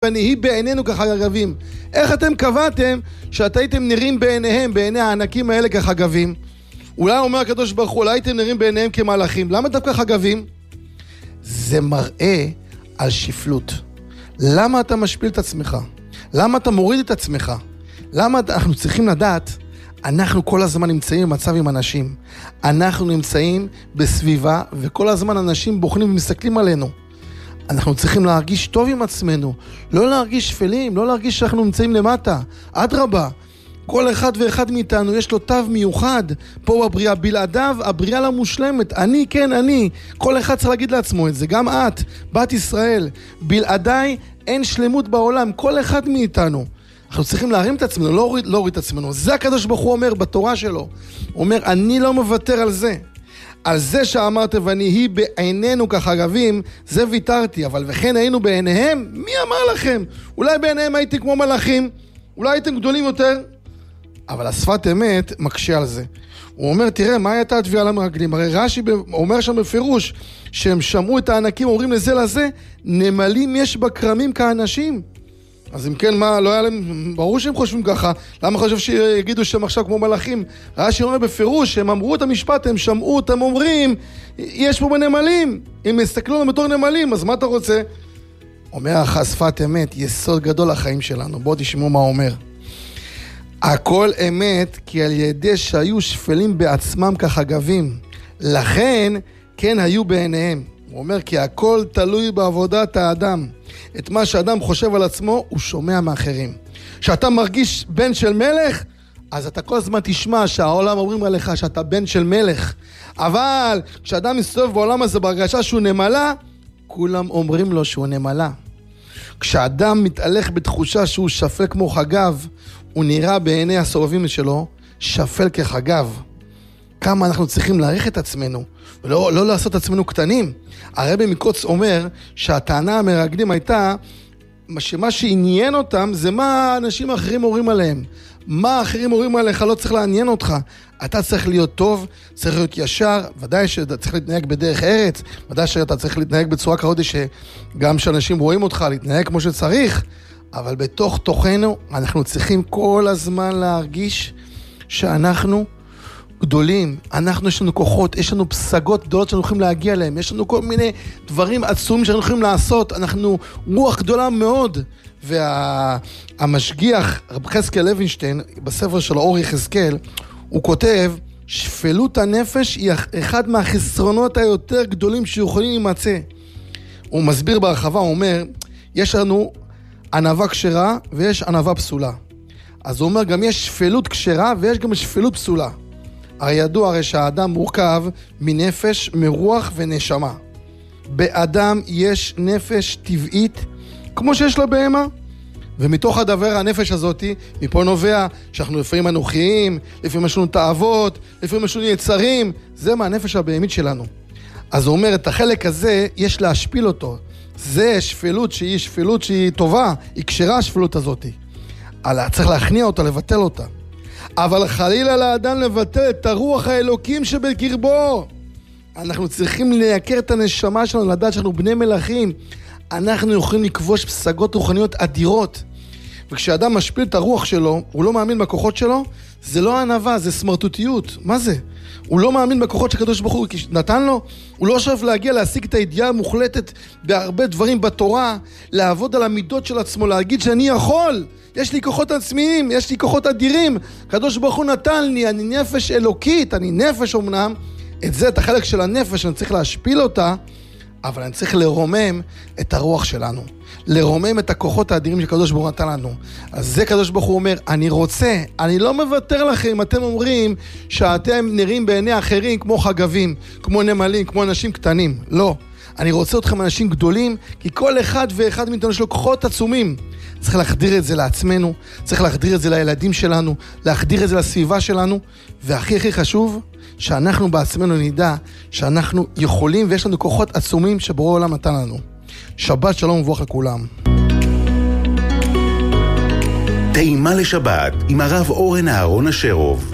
ונהי בעינינו כחגבים. איך אתם קבעתם שאתם הייתם נראים בעיניהם, בעיני הענקים האלה כחגבים? אולי אומר הקדוש ברוך הוא, אולי הייתם נראים בעיניהם כמלאכים. למה דווקא חגבים? זה מראה על שפלות. למה אתה משפיל את עצמך? למה אתה מוריד את עצמך? למה אנחנו צריכים לדעת, אנחנו כל הזמן נמצאים במצב עם אנשים. אנחנו נמצאים בסביבה, וכל הזמן אנשים בוחנים ומסתכלים עלינו. אנחנו צריכים להרגיש טוב עם עצמנו, לא להרגיש שפלים, לא להרגיש שאנחנו נמצאים למטה. אדרבה, כל אחד ואחד מאיתנו יש לו תו מיוחד פה בבריאה, בלעדיו הבריאה לא מושלמת. אני, כן, אני. כל אחד צריך להגיד לעצמו את זה, גם את, בת ישראל. בלעדיי אין שלמות בעולם, כל אחד מאיתנו. אנחנו צריכים להרים את עצמנו, לא להוריד את עצמנו. זה הקדוש ברוך הוא אומר בתורה שלו. הוא אומר, אני לא מוותר על זה. על זה שאמרת ונהי בעינינו כחגבים, זה ויתרתי, אבל וכן היינו בעיניהם, מי אמר לכם? אולי בעיניהם הייתם כמו מלאכים, אולי הייתם גדולים יותר, אבל השפת אמת מקשה על זה. הוא אומר, תראה, מה הייתה התביעה למרגלים? הרי רש"י אומר שם בפירוש, שהם שמעו את הענקים, אומרים לזה לזה, נמלים יש בכרמים כאנשים. אז אם כן, מה, לא היה להם, ברור שהם חושבים ככה, למה חושב שיגידו שהם עכשיו כמו מלאכים? רש"י אומר בפירוש, הם אמרו את המשפט, הם שמעו אותם אומרים, יש פה בנמלים, הם מסתכלו עליהם בתור נמלים, אז מה אתה רוצה? אומר שפת אמת, יסוד גדול לחיים שלנו, בואו תשמעו מה אומר. הכל אמת, כי על ידי שהיו שפלים בעצמם כחגבים, לכן כן היו בעיניהם. הוא אומר כי הכל תלוי בעבודת האדם. את מה שאדם חושב על עצמו, הוא שומע מאחרים. כשאתה מרגיש בן של מלך, אז אתה כל הזמן תשמע שהעולם אומרים עליך שאתה בן של מלך. אבל כשאדם מסתובב בעולם הזה בהרגשה שהוא נמלה, כולם אומרים לו שהוא נמלה. כשאדם מתהלך בתחושה שהוא שפל כמו חגב, הוא נראה בעיני הסובבים שלו שפל כחגב. כמה אנחנו צריכים להעריך את עצמנו, ולא לעשות את עצמנו קטנים. הרבי מקוץ אומר שהטענה המרגלים הייתה, שמה שעניין אותם זה מה האנשים האחרים אומרים עליהם. מה האחרים אומרים עליך לא צריך לעניין אותך. אתה צריך להיות טוב, צריך להיות ישר, ודאי שאתה צריך להתנהג בדרך ארץ, ודאי שאתה צריך להתנהג בצורה כזאת שגם שאנשים רואים אותך, להתנהג כמו שצריך, אבל בתוך תוכנו אנחנו צריכים כל הזמן להרגיש שאנחנו גדולים, יש לנו כוחות, יש לנו פסגות גדולות שאנחנו יכולים להגיע אליהם, יש לנו כל מיני דברים עצומים שאנחנו יכולים לעשות, אנחנו רוח גדולה מאוד. והמשגיח רב חזקאל לוינשטיין בספר שלו אור יחזקאל, הוא כותב, שפלות הנפש היא אחד מהחסרונות היותר גדולים שיכולים להימצא. הוא מסביר בהרחבה, הוא אומר, יש לנו ענווה כשרה ויש ענווה פסולה. אז הוא אומר, גם יש שפלות כשרה ויש גם שפלות פסולה. הרי ידוע שהאדם מורכב מנפש, מרוח ונשמה. באדם יש נפש טבעית, כמו שיש לו בהמה. ומתוך הדבר הנפש הזאת, מפה נובע שאנחנו לפעמים אנוכיים, לפעמים יש לנו תאוות, לפעמים יש לנו יצרים, זה מהנפש הבהמית שלנו. אז הוא אומר, את החלק הזה יש להשפיל אותו. זה שפלות שהיא טובה, היא כשרה השפלות הזאת. צריך להכניע אותה, לבטל אותה. אבל חלילה לאדם לבטל את הרוח האלוקים שבקרבו. אנחנו צריכים לייקר את הנשמה שלנו, לדעת שאנחנו בני מלכים. אנחנו יכולים לכבוש פסגות רוחניות אדירות. וכשאדם משפיל את הרוח שלו, הוא לא מאמין בכוחות שלו, זה לא ענווה, זה סמרטוטיות. מה זה? הוא לא מאמין בכוחות שקדוש ברוך הוא נתן לו, הוא לא שואף להגיע להשיג את הידיעה המוחלטת בהרבה דברים בתורה, לעבוד על המידות של עצמו, להגיד שאני יכול, יש לי כוחות עצמיים, יש לי כוחות אדירים, קדוש ברוך הוא נתן לי, אני נפש אלוקית, אני נפש אמנם, את זה, את החלק של הנפש, אני צריך להשפיל אותה, אבל אני צריך לרומם את הרוח שלנו, לרומם את הכוחות האדירים שקדוש ברוך הוא נתן לנו. אז זה קדוש ברוך הוא אומר, אני רוצה, אני לא מוותר לכם, אתם אומרים שאתם נראים בעיני אחרים כמו חגבים, כמו נמלים, כמו אנשים קטנים. לא, אני רוצה אתכם אנשים גדולים, כי כל אחד ואחד מאיתנו יש לו כוחות עצומים. צריך להחדיר את זה לעצמנו, צריך להחדיר את זה לילדים שלנו, להחדיר את זה לסביבה שלנו, והכי הכי חשוב, שאנחנו בעצמנו נדע שאנחנו יכולים ויש לנו כוחות עצומים שבורא העולם נתן לנו. שבת שלום וברוך לכולם. טעימה לשבת עם הרב אורן אהרון אשרוב.